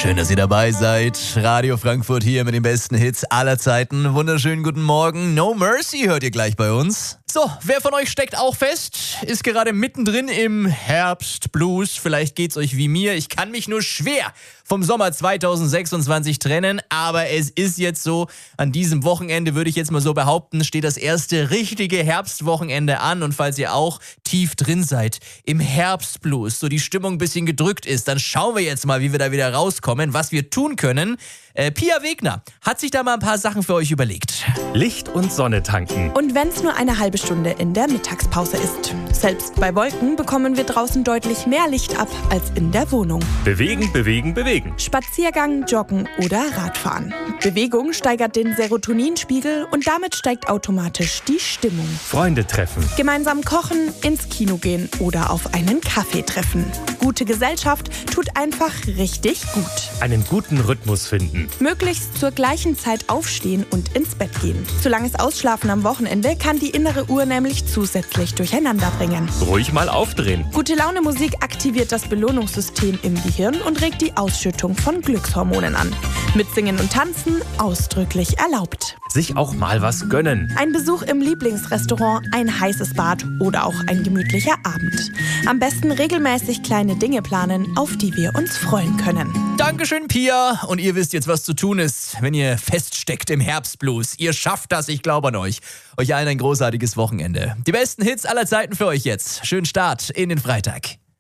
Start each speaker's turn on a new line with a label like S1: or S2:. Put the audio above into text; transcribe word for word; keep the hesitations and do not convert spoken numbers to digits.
S1: Schön, dass ihr dabei seid. Radio Frankfurt hier mit den besten Hits aller Zeiten. Wunderschönen guten Morgen. No Mercy hört ihr gleich bei uns. So, wer von euch steckt auch fest? Ist gerade mittendrin im Herbstblues. Vielleicht geht's euch wie mir. Ich kann mich nur schwer vom Sommer zweitausendsechsundzwanzig trennen, aber es ist jetzt so, an diesem Wochenende würde ich jetzt mal so behaupten, steht das erste richtige Herbstwochenende an, und falls ihr auch tief drin seid im Herbstblues, so die Stimmung ein bisschen gedrückt ist, dann schauen wir jetzt mal, wie wir da wieder rauskommen, was wir tun können. Äh, Pia Wegner hat sich da mal ein paar Sachen für euch überlegt.
S2: Licht und Sonne tanken.
S3: Und wenn es nur eine halbe Stunde in der Mittagspause ist. Selbst bei Wolken bekommen wir draußen deutlich mehr Licht ab als in der Wohnung.
S2: Bewegen, bewegen, bewegen.
S3: Spaziergang, Joggen oder Radfahren. Bewegung steigert den Serotoninspiegel und damit steigt automatisch die Stimmung.
S2: Freunde treffen.
S3: Gemeinsam kochen, ins Kino gehen oder auf einen Kaffee treffen. Gute Gesellschaft tut einfach richtig gut.
S2: Einen guten Rhythmus finden.
S3: Möglichst zur gleichen Zeit aufstehen und ins Bett gehen. Zu langes Ausschlafen am Wochenende kann die innere Uhr nämlich zusätzlich durcheinander bringen.
S2: Ruhig mal aufdrehen.
S3: Gute Laune Musik aktiviert das Belohnungssystem im Gehirn und regt die Ausschüttung von Glückshormonen an. Mitsingen und Tanzen ausdrücklich erlaubt.
S2: Sich auch mal was gönnen.
S3: Ein Besuch im Lieblingsrestaurant, ein heißes Bad oder auch ein gemütlicher Abend. Am besten regelmäßig kleine Dinge planen, auf die wir uns freuen können.
S1: Dankeschön, Pia. Und ihr wisst jetzt, was zu tun ist, wenn ihr feststeckt im Herbstblues. Ihr schafft das, ich glaube an euch. Euch allen ein großartiges Wochenende. Die besten Hits aller Zeiten für euch jetzt. Schönen Start in den Freitag.